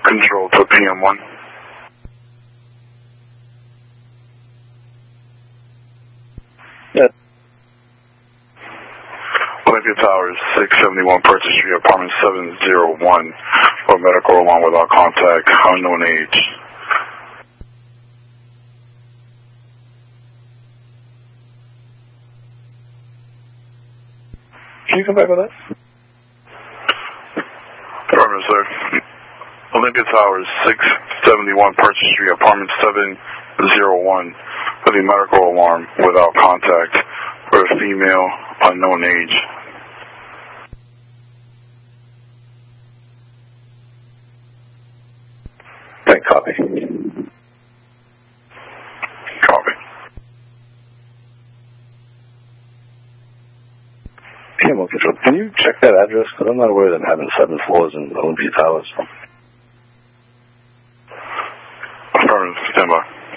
Control to PM1. Yeah. Olympia Towers, 671 Purchase Street, apartment 701, for medical alarm without contact, unknown age. Can you come back with that? Affirmative, sir. Olympia Towers, 671 Purchase Street, apartment 701, for the medical alarm without contact, for a female, unknown age. Right, copy. Copy. PM1 Control, can you check that address? Because I'm not aware of them having 7 floors in Olympia Towers. Affirmative, stand by.